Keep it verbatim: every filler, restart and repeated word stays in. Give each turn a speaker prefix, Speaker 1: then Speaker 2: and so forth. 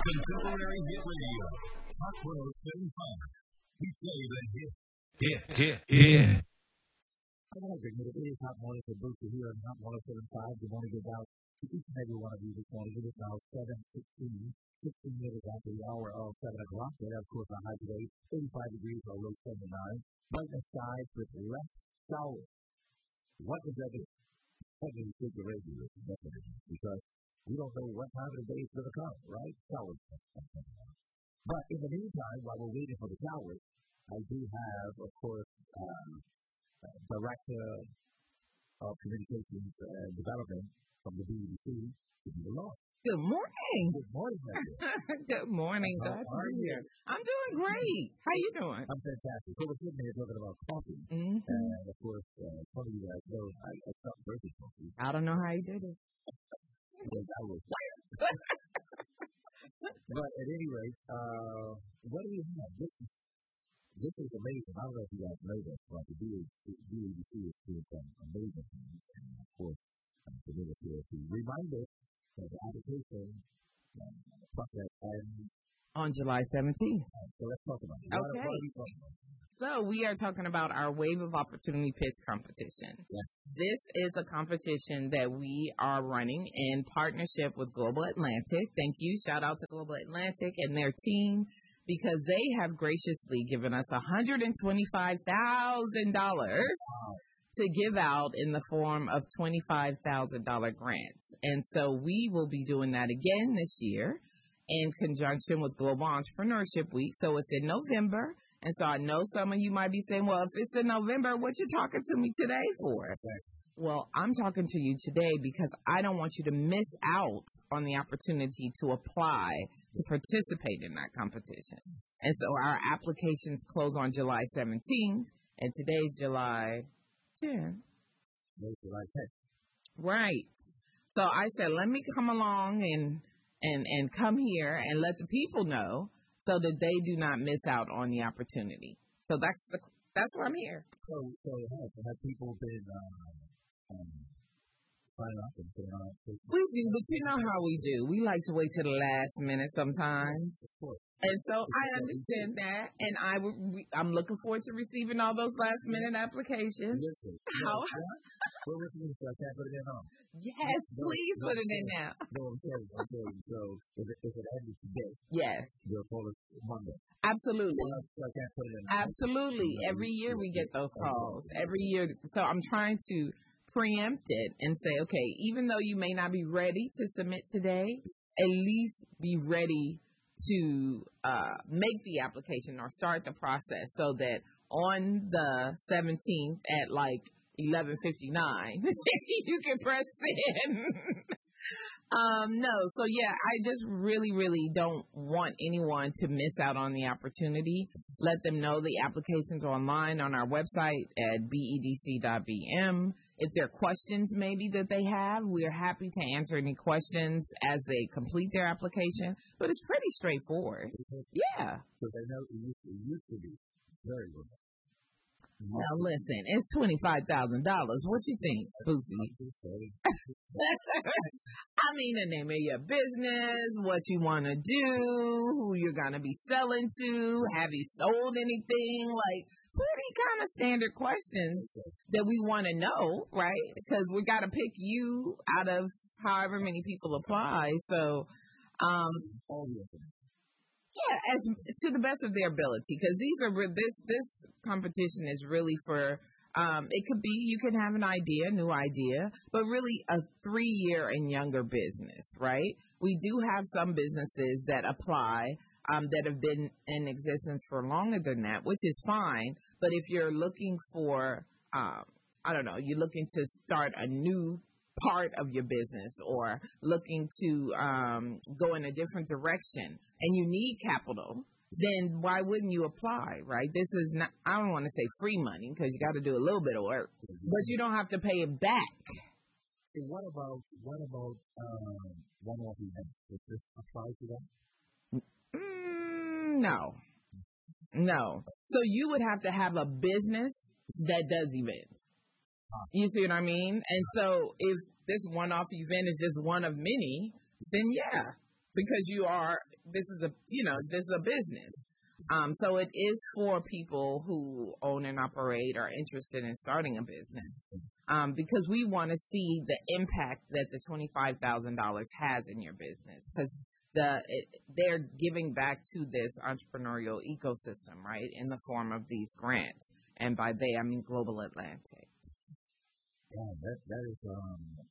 Speaker 1: Contemporary Hit Radio. Hot one oh seven point five. We play the hit.
Speaker 2: Yeah, yeah, yeah.
Speaker 3: I want to admit it is Hot one oh seven Booster here on Hot one oh seven point five. Good morning, good out to each and every one of you this morning. It is now seven sixteen, sixteen minutes after the hour of seven o'clock. And of course, our high today, eighty-five degrees, our low seventy-nine. Brightness skies with less showers. What does that do? That means take the radio, because we don't know what time of the day it's going to come, right? Showers. But in the meantime, while we're waiting for the showers, I do have, of course, um, uh, Director of Communications and Development from the B E D C, Janita Law.
Speaker 4: Good morning.
Speaker 3: Good morning,
Speaker 4: Good morning. Glad to be here. I'm doing great. How you doing?
Speaker 3: I'm fantastic. So we're sitting here talking about coffee.
Speaker 4: Mm-hmm.
Speaker 3: And, of course, uh, some of you guys know I, I stopped drinking coffee.
Speaker 4: I don't know how you did it.
Speaker 3: Because I was But at any rate, uh, what do you have? This is this is amazing. I don't know if you guys know this, but the B E D C is doing some amazing things. And, of course, uh, the minutes here to remind us that the application uh, process ends
Speaker 4: on July seventeenth.
Speaker 3: Uh, so let's talk about it.
Speaker 4: Okay.
Speaker 3: What, what are we talking about?
Speaker 4: So we are talking about our Wave of Opportunity Pitch competition.
Speaker 3: Yes.
Speaker 4: This is a competition that we are running in partnership with Global Atlantic. Thank you. Shout out to Global Atlantic and their team, because they have graciously given us one hundred twenty-five thousand dollars
Speaker 3: Wow.
Speaker 4: to give out in the form of twenty-five thousand dollars grants. And so we will be doing that again this year in conjunction with Global Entrepreneurship Week. So it's in November. And so I know some of you might be saying, well, if it's in November, what you talking to me today for?
Speaker 3: Okay.
Speaker 4: Well, I'm talking to you today because I don't want you to miss out on the opportunity to apply to participate in that competition. And so our applications close on July seventeenth, and today's July tenth.
Speaker 3: July tenth.
Speaker 4: Right. So I said, let me come along and, and, and come here and let the people know, so that they do not miss out on the opportunity. So that's the that's why I'm here.
Speaker 3: So, so have, have people been uh, um, signing up and putting on?
Speaker 4: We do, but you know how we do. We like to wait till the last minute sometimes.
Speaker 3: Of course.
Speaker 4: And so I understand that, and I w- we, I'm looking forward to receiving all those last minute applications.
Speaker 3: Listen,
Speaker 4: How?
Speaker 3: We're with you, so I can't put it in on.
Speaker 4: Yes, please
Speaker 3: no,
Speaker 4: put it in now.
Speaker 3: No, I'm saying, I'm saying, so if it, if it ended today,
Speaker 4: Yes,
Speaker 3: you'll call it Monday.
Speaker 4: absolutely.
Speaker 3: Well, so I can't put it in.
Speaker 4: Absolutely. Every year we get those calls. Every year. So I'm trying to preempt it and say, okay, even though you may not be ready to submit today, at least be ready to uh, make the application or start the process, so that on the seventeenth at like eleven fifty-nine, you can press send. Um, no, so yeah, I just really, really don't want anyone to miss out on the opportunity. Let them know the applications are online on our website at B E D C dot B M. If there are questions maybe that they have, we're happy to answer any questions as they complete their application. But it's pretty straightforward. Yeah.
Speaker 3: Because I know it used, it used to be very good.
Speaker 4: Now listen, it's twenty-five thousand dollars. What you think, Boosie? I mean, the name of your business, what you want to do, who you're going to be selling to, have you sold anything? Like, pretty kind of standard questions that we want to know, right? Because we got to pick you out of however many people apply. So, um, yeah, as to the best of their ability, because these are re- this this competition is really for. Um, it could be you can have an idea, new idea, but really a three-year and younger business, right? We do have some businesses that apply um, that have been in existence for longer than that, which is fine. But if you're looking for, um, I don't know, you're looking to start a new part of your business or looking to um, go in a different direction and you need capital, then why wouldn't you apply, right? This is not, I don't want to say free money because you got to do a little bit of work, but you don't have to pay it back.
Speaker 3: And what about, what about um, one-off events? Does this apply to that?
Speaker 4: Mm, no. No. So you would have to have a business that does events. You see what I mean? And so if this one-off event is just one of many, then yeah. because you are, this is a, you know, this is a business. Um, so it is for people who own and operate or are interested in starting a business, um, because we want to see the impact that the twenty-five thousand dollars has in your business, because the it, they're giving back to this entrepreneurial ecosystem, right, in the form of these grants. And by they, I mean Global Atlantic.
Speaker 3: Yeah, that, that is um,